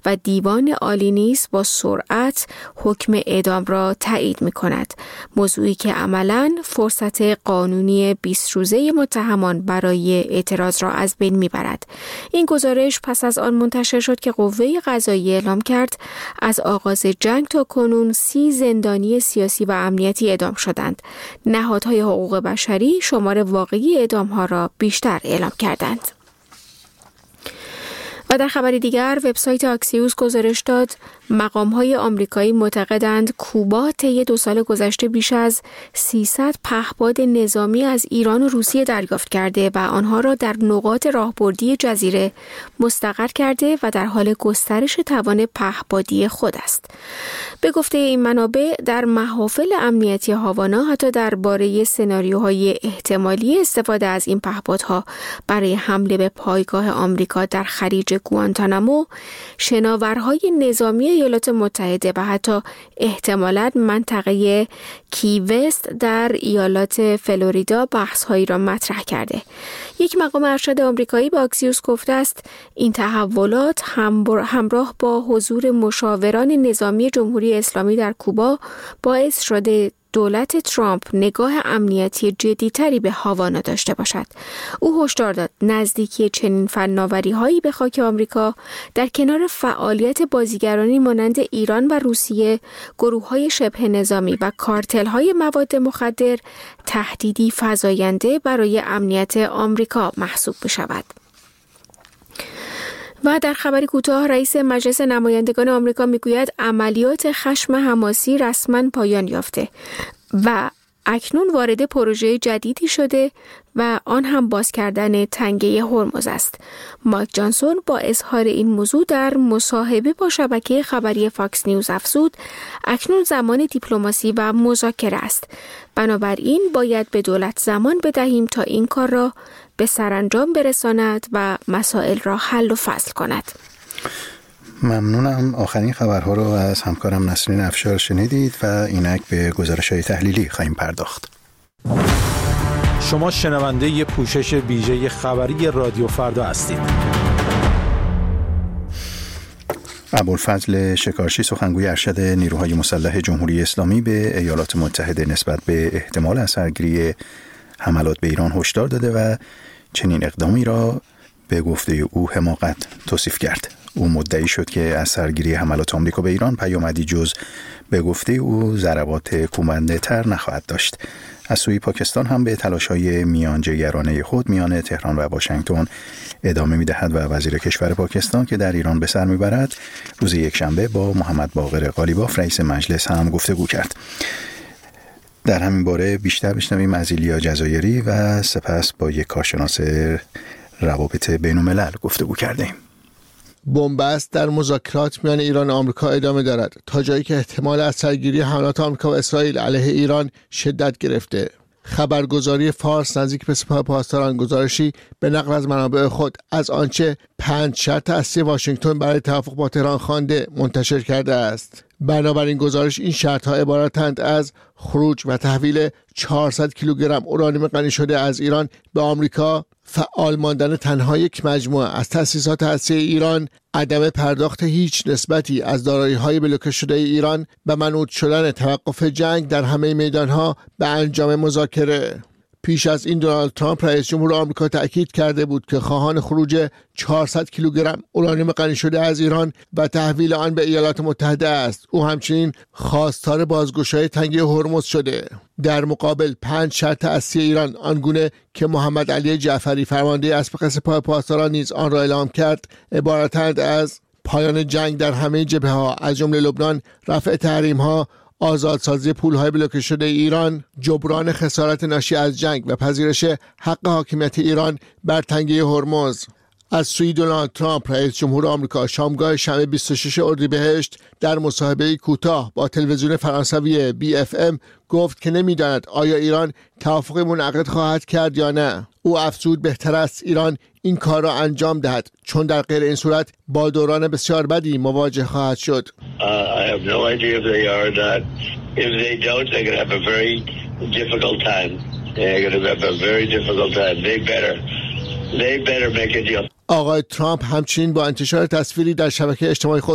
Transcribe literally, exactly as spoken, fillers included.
و دیوان عالی نیز با سرعت حکم اعدام را تایید می‌کند. موضوعی که عملاً فرصت قانونی بیست روزه متهمان برای اعتراض را از بین می‌برد. این گزارش پس از آن منتشر شد که قوه قضاییه اعلام کرد از آغاز جنگ تا کنون سی زندانی سیاسی و امنیتی اعدام شدند. نهادهای حقوق بشری شمار واقعی اعدام‌ها را بیشتر اعلام کردند. و در خبری دیگر وبسایت آکسیوس گزارش داد مقام‌های آمریکایی معتقدند کوبا طی دو سال گذشته بیش از سیصد پهپاد نظامی از ایران و روسیه دریافت کرده و آنها را در نقاط راهبردی جزیره مستقر کرده و در حال گسترش توان پهپادی خود است. به گفته این منابع در محافل امنیتی هاوانا حتی درباره سناریوهای احتمالی استفاده از این پهپادها برای حمله به پایگاه آمریکا در خلیج گوانتانامو، شناورهای نظامی ایالات متحده و حتی احتمالاً منطقه کی وست در ایالات فلوریدا بحث‌هایی را مطرح کرده. یک مقام ارشد آمریکایی به آکسیوس گفته است این تحولات همراه با حضور مشاوران نظامی جمهوری اسلامی در کوبا باعث شده دولت ترامپ نگاه امنیتی جدی‌تری به هاوانا داشته باشد. او هشدار داد نزدیکی چنین فناوری‌هایی به خاک آمریکا در کنار فعالیت بازیگرانی مانند ایران و روسیه، گروه‌های شبه نظامی و کارتل‌های مواد مخدر تهدیدی فزاینده برای امنیت آمریکا محسوب بشود. و در خبری کوتاه رئیس مجلس نمایندگان آمریکا میگوید عملیات خشم حماسی رسما پایان یافته و اکنون وارد پروژه جدیدی شده و آن هم باز کردن تنگه هرمز است. مایک جانسون با اظهار این موضوع در مصاحبه با شبکه خبری فاکس نیوز افزود اکنون زمان دیپلماسی و مذاکره است. بنابراین باید به دولت زمان بدهیم تا این کار را به سرانجام برساند و مسائل را حل و فصل کند. ممنونم. آخرین خبرها رو از همکارم نسرین افشار شنیدید و اینک به گزارش‌های تحلیلی خواهیم پرداخت. شما شنونده ی پوشش ویژه خبری رادیو فردا هستید. ابوالفضل شکارچی سخنگوی ارشد نیروهای مسلح جمهوری اسلامی به ایالات متحده نسبت به احتمال از سرگیری حملات به ایران هشدار داده و چنین اقدامی را به گفته او حماقت توصیف کرد. او مدعی شد که از سرگیری حملات آمریکا به ایران پیامدی جز به گفته او ضربات کوبنده تر نخواهد داشت. از سوی پاکستان هم به تلاش‌های میانجیگرانه خود میان تهران و واشنگتن ادامه می‌دهد و وزیر کشور پاکستان که در ایران به سر می‌برد روز یکشنبه با محمد باقر قالیباف رئیس مجلس هم گفتگو کرد. در همین باره بیشتر بشنویم از ایلیا جزایری و سپس با یک کارشناس روابط بین‌الملل گفتگو کردیم. بنبست در مذاکرات میان ایران و آمریکا ادامه دارد تا جایی که احتمال از سرگیری حملات آمریکا و اسرائیل علیه ایران شدت گرفته. خبرگزاری فارس نزدیک به سپاه پاسداران گزارشی به نقل از منابع خود از آنچه پنج شرط اصلی واشنگتن برای توافق با تهران خوانده منتشر کرده است. بنابراین گزارش این شرط‌ها عبارتند از خروج و تحویل چهارصد کیلوگرم اورانیوم غنی شده از ایران به آمریکا، فعال ماندن تنها یک مجموعه از تأسیسات هسته‌ای ایران، عدم پرداخت هیچ نسبتی از دارایی‌های بلوکه شده ایران و منوط شدن توقف جنگ در همه میدان‌ها به انجام مذاکره. پیش از این دونالد ترامپ رئیس جمهور آمریکا تأکید کرده بود که خواهان خروج چهارصد کیلوگرم اورانیوم غنی شده از ایران و تحویل آن به ایالات متحده است. او همچنین خواستار بازگشایی تنگه هرمز شده. در مقابل پنج شرط اصلی ایران آنگونه که محمد علی جعفری فرمانده اسبق سپاه پاسداران نیز آن را اعلام کرد عبارتند از پایان جنگ در همه جبهه‌ها از جمله لبنان، رفع تحریم‌ها، آزادسازی پول‌های بلوکه شده ایران، جبران خسارت ناشی از جنگ و پذیرش حق حاکمیت ایران بر تنگه هرمز. از سوی دونالد ترامپ رئیس جمهور آمریکا شامگاه شنبه بیست و شش اردیبهشت در مصاحبه کوتاه با تلویزیون فرانسوی بی اف ام گفت که نمی‌داند آیا ایران توافقی منعقد خواهد کرد یا نه. او افزود بهتر است ایران این کار را انجام دهد چون در غیر این صورت با دوران بسیار بدی مواجه خواهد شد. Uh, I have no idea if they are or not. If they don't, they're going to have a very difficult time. They're going to have a very difficult time. They better, they better make a deal. آقای ترامپ همچنین با انتشار تصویری در شبکه اجتماعی خود